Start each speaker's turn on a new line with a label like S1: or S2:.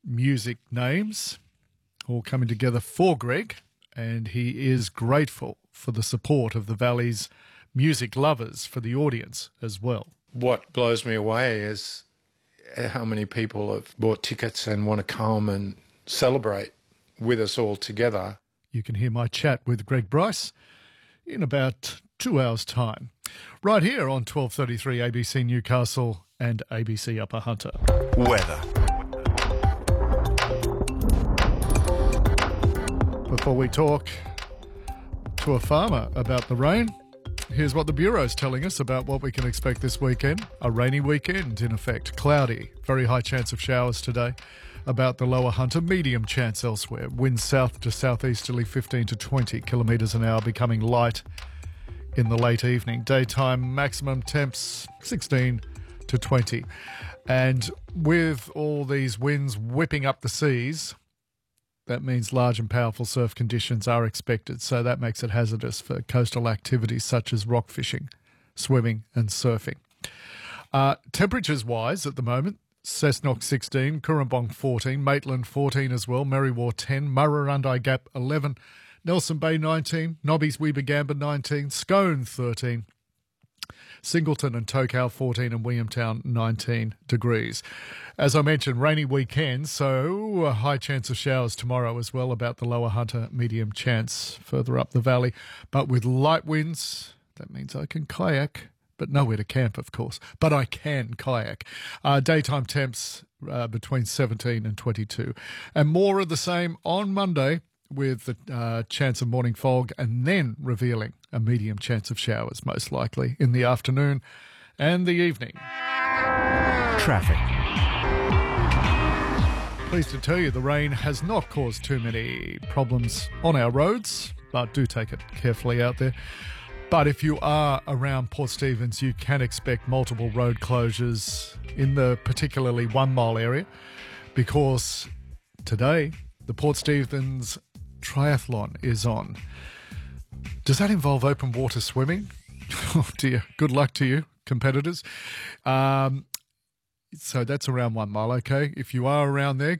S1: music names all coming together for Greg, and he is grateful for the support of the Valley's music lovers, for the audience as well.
S2: What blows me away is how many people have bought tickets and want to come and celebrate with us all together.
S1: You can hear my chat with Greg Bryce in about 2 hours' time, right here on 1233 ABC Newcastle and ABC Upper Hunter.
S3: Weather.
S1: Before we talk to a farmer about the rain, here's what the Bureau's telling us about what we can expect this weekend. A rainy weekend, in effect. Cloudy, very high chance of showers today. About the lower Hunter, medium chance elsewhere. Winds south to southeasterly 15 to 20 kilometres an hour, becoming light in the late evening. Daytime maximum temps 16 to 20. And with all these winds whipping up the seas, that means large and powerful surf conditions are expected. So that makes it hazardous for coastal activities such as rock fishing, swimming and surfing. Temperatures-wise at the moment, Cessnock 16, Currumbong 14, Maitland 14 as well, Merriwa 10, Murrurundi Gap 11, Nelson Bay 19, Nobby's Weebagamba 19, Scone 13, Singleton and Tocal 14 and Williamtown 19 degrees. As I mentioned, rainy weekend, so a high chance of showers tomorrow as well, about the lower Hunter, medium chance further up the valley. But with light winds, that means I can kayak, but nowhere to camp, of course. But I can kayak. Daytime temps between 17 and 22. And more of the same on Monday, with the chance of morning fog and then revealing a medium chance of showers, most likely in the afternoon and the evening.
S3: Traffic.
S1: Pleased to tell you the rain has not caused too many problems on our roads, but do take it carefully out there. But if you are around Port Stephens, you can expect multiple road closures in the particularly 1 mile area, because today the Port Stephens Triathlon is on. Does that involve open water swimming? Oh dear, good luck to you, competitors. So that's around 1 mile, okay? If you are around there,